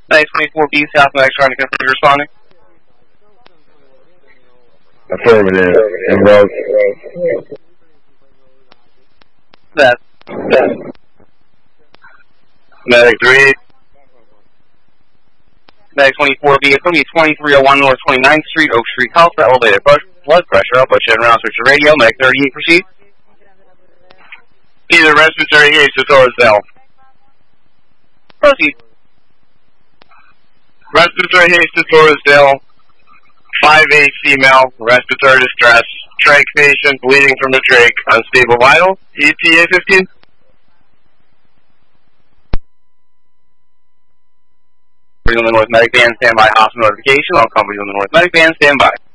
Nice 24B, South Max, trying to confirm you're responding. Affirmative. Invoke. That's Medic 3. Medic 24B, it's going to be 2301 North 29th Street, Oak Street, Health, elevated blood pressure. I'll put you in around switch your radio. Medic 38, proceed. Either respiratory haste or Zell. Proceed. Respiratory haste or Zell. 5'8" female, respiratory distress, trach patient, bleeding from the trach, unstable vital, ETA 15. On the North Medic Band, standby, hospital notification. All companies on the North Medic Band, standby.